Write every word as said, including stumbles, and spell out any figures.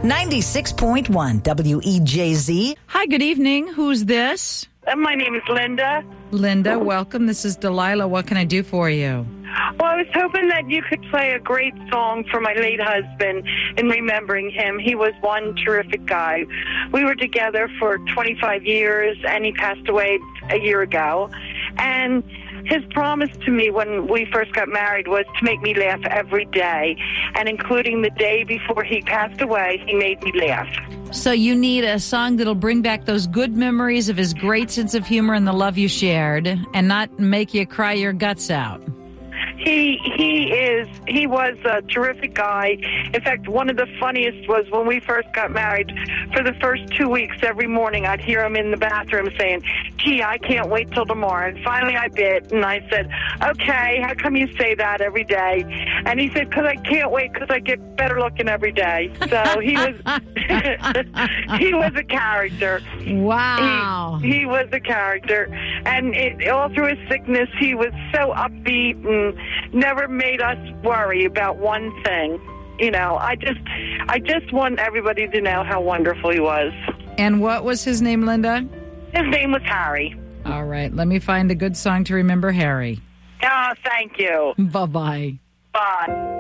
ninety-six point one W E J Z. Hi, good evening. Who's this? Uh, My name is Linda. Linda, welcome. This is Delilah. What can I do for you? Well, I was hoping that you could play a great song for my late husband in remembering him. He was one terrific guy. We were together for twenty-five years, and he passed away a year ago. And his promise to me when we first got married was to make me laugh every day. And including the day before he passed away, he made me laugh. So you need a song that'll bring back those good memories of his great sense of humor and the love you shared and not make you cry your guts out. He he is he was a terrific guy. In fact, one of the funniest was when we first got married. For the first two weeks, every morning I'd hear him in the bathroom saying, "Gee, I can't wait till tomorrow." And finally, I bit, and I said, "Okay, how come you say that every day?" And he said, "Because I can't wait, because I get better looking every day." So he was he was a character. Wow. He, he was a character, and it, all through his sickness, he was so upbeat and never made us worry about one thing. You know, I just, I just want everybody to know how wonderful he was. And what was his name, Linda? His name was Harry. All right, let me find a good song to remember Harry. Oh, thank you. Bye-bye. Bye.